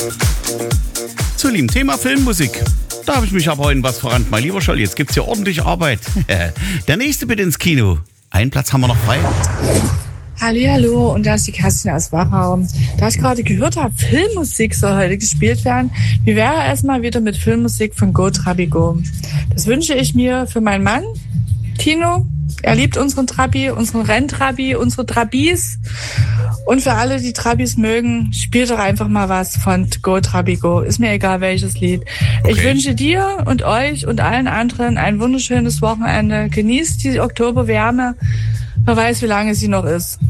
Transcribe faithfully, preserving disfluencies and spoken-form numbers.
Zu lieben Thema Filmmusik. Da habe ich mich aber in was verrannt. Mein lieber Scholl, jetzt gibt's hier ordentlich Arbeit. Der nächste bitte ins Kino. Einen Platz haben wir noch frei. Hallihallo, und da ist die Kerstin aus Wachau. Da ich gerade gehört habe, Filmmusik soll heute gespielt werden, wie wäre es mal wieder mit Filmmusik von Go Trabigo? Das wünsche ich mir für meinen Mann, Tino. Er liebt unseren Trabi, unseren Renntrabi, unsere Trabis. Und für alle, die Trabis mögen, spielt doch einfach mal was von Go Trabigo. Ist mir egal, welches Lied. Okay. Ich wünsche dir und euch und allen anderen ein wunderschönes Wochenende. Genießt die Oktoberwärme. Wer weiß, wie lange sie noch ist.